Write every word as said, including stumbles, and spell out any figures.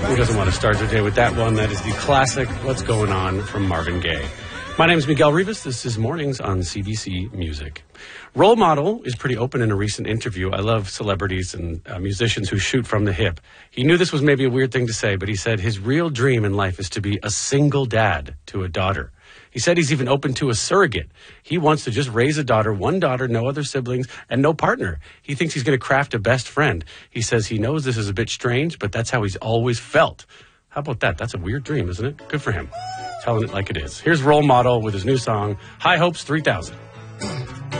Who doesn't want to start their day with that one? That is the classic What's Going On from Marvin Gaye. My name is Miguel Rivas. This is Mornings on C B C Music. Role model is pretty open in a recent interview. I love celebrities and uh, musicians who shoot from the hip. He knew this was maybe a weird thing to say, but he said his real dream in life is to be a single dad to a daughter. He said he's even open to a surrogate. He wants to just raise a daughter, one daughter, no other siblings, and no partner. He thinks he's going to craft a best friend. He says he knows this is a bit strange, but that's how he's always felt. How about that? That's a weird dream, isn't it? Good for him. Telling it like it is. Here's Role Model with his new song, High Hopes three thousand.